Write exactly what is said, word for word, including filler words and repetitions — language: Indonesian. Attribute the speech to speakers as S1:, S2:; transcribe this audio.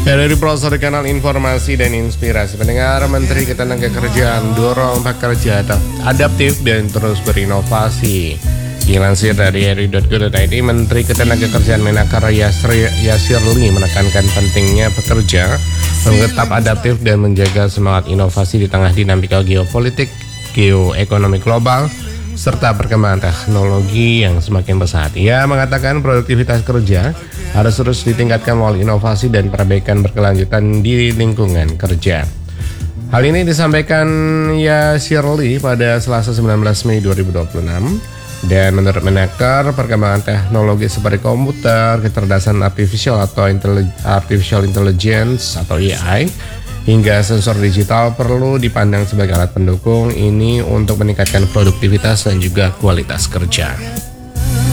S1: Ya, dari Prosor Kanal Informasi dan Inspirasi Pendengar, Menteri Ketenagakerjaan dorong pekerja adaptif dan terus berinovasi. Dilansir dari eri titik go titik i d, Menteri Ketenagakerjaan Menaker Yasri Yasirli menekankan pentingnya pekerja tetap adaptif dan menjaga semangat inovasi di tengah dinamika geopolitik, geoekonomi global, serta perkembangan teknologi yang semakin pesat. Ia mengatakan produktivitas kerja harus terus ditingkatkan melalui inovasi dan perbaikan berkelanjutan di lingkungan kerja. Hal ini disampaikan Yasirli pada Selasa sembilan belas Mei dua ribu dua puluh enam. Dan menurut Menaker, perkembangan teknologi seperti komputer, kecerdasan artificial atau artificial intelligence atau A I, hingga sensor digital perlu dipandang sebagai alat pendukung ini untuk meningkatkan produktivitas dan juga kualitas kerja.